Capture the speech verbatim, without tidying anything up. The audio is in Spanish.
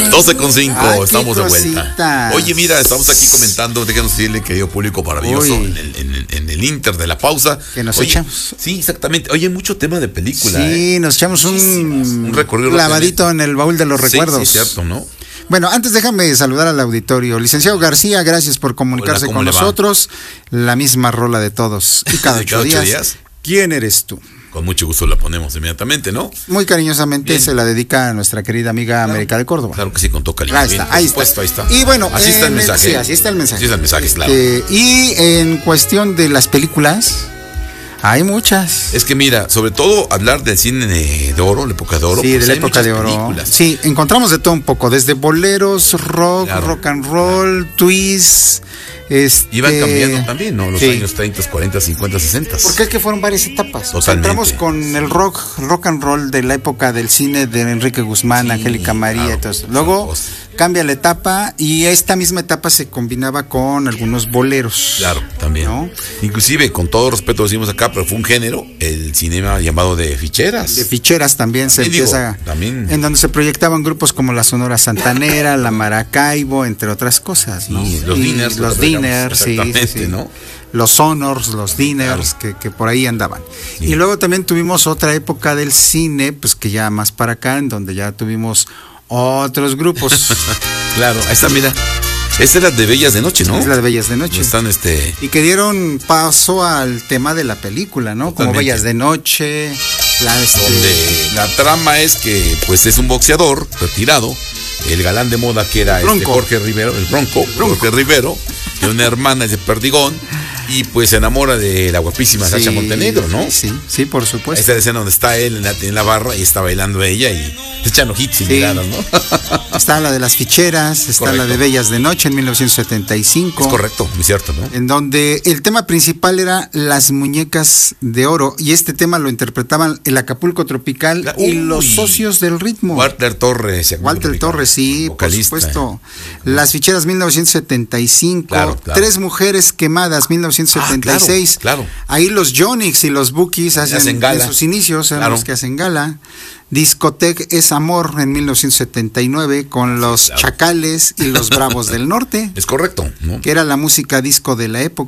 doce con cinco, Ay, estamos de vuelta. cositas. Oye, mira, estamos aquí comentando, déjanos decirle, querido público maravilloso, Uy. en el, en, el, en el inter de la pausa. Que nos Oye, echamos. Sí, exactamente. Oye, mucho tema de película. Sí, ¿eh? nos echamos un, un recorrido clavadito en el baúl de los Sí, recuerdos. Sí, cierto, ¿no? Bueno, antes déjame saludar al auditorio. Licenciado García, gracias por comunicarse Hola, ¿cómo con le va? nosotros. La misma rola de todos. Y cada ocho Cada ocho días, días. ¿quién eres tú? Con mucho gusto la ponemos inmediatamente, ¿no? Muy cariñosamente Bien. se la dedica a nuestra querida amiga América de Córdoba. Claro que sí, con todo cariño. Ahí Bien, está, por ahí supuesto, está. ahí está. Y bueno, así está el en mensaje. sí, así está el mensaje. Así está el mensaje, claro. Eh, y en cuestión de las películas, hay muchas. Es que mira, sobre todo hablar del cine de, de oro, la época de oro. Sí, pues de la hay época muchas de oro. películas. Sí, encontramos de todo un poco, desde boleros, rock, Claro, rock and roll, twist. Este, Iban cambiando también, ¿no? Los sí. años treinta, cuarenta, cincuenta, sesenta. Porque es que fueron varias etapas. O sea, Totalmente. entramos con el rock, rock and roll de la época del cine de Enrique Guzmán, Sí, Angélica María claro, y todo eso. Luego pues. cambia la etapa y esta misma etapa se combinaba con algunos boleros. Claro, también. ¿No? Inclusive, con todo respeto decimos acá, pero fue un género, el cinema llamado de ficheras. De ficheras también se También digo, empieza, también. en donde se proyectaban grupos como la Sonora Santanera, la Maracaibo, entre otras cosas, ¿no? Sí, los Y diners, los lo que diners, sí, digamos, sí, exactamente, sí. ¿no? Los honors, los diners, que, que por ahí andaban. Sí. Y luego también tuvimos otra época del cine, pues que ya más para acá, en donde ya tuvimos otros grupos. Claro, ahí está, mira. Esta es la de Bellas de Noche, ¿no? Es la de Bellas de Noche. Están este. Y que dieron paso al tema de la película, ¿no? Como Totalmente. Bellas de Noche, la este, Donde la trama es que pues es un boxeador retirado, el galán de moda que era este Bronco. Jorge Rivero, el Bronco, Bronco. Jorge Rivero, de una hermana de Perdigón, y pues se enamora de la guapísima Sacha sí, Montenegro, ¿no? Sí, sí, por supuesto. Esta escena donde está él en la, en la barra y está bailando ella y se echan ojitos y Sí. miradas, ¿no? Está la de las ficheras, está Correcto. la de Bellas de Noche en mil novecientos setenta y cinco. Es correcto, muy cierto, ¿no? En donde el tema principal era las muñecas de oro y este tema lo interpretaban el Acapulco Tropical La- y Uy. los socios del ritmo. Walter Torres. Walter Torres, sí, vocalista. por supuesto. Las ficheras mil novecientos setenta y cinco, Claro, claro. Tres mujeres quemadas mil novecientos setenta y seis. Ah, claro, claro. Ahí los Yonix y los Bookies hacen, hacen gala. en sus inicios, eran Claro. los que hacen gala. Discotec es Amor en mil novecientos setenta y nueve con los claro. Chacales y los Bravos del Norte, Es correcto, ¿no? que era la música disco de la época.